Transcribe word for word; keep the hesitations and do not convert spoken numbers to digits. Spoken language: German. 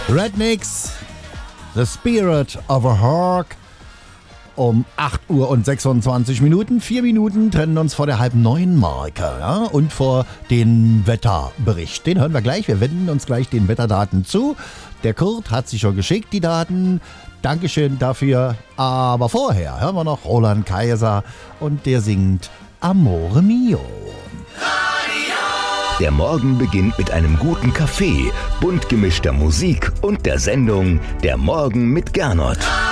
Rednecks, The Spirit of a Hawk. Um acht Uhr und sechsundzwanzig Minuten. Vier Minuten trennen uns vor der halb neun Marke, ja, und vor den Wetterbericht. Den hören wir gleich. Wir wenden uns gleich den Wetterdaten zu. Der Kurt hat sich schon geschickt, die Daten. Dankeschön dafür. Aber vorher hören wir noch Roland Kaiser und der singt Amore Mio. Der Morgen beginnt mit einem guten Kaffee, bunt gemischter Musik und der Sendung Der Morgen mit Gernot.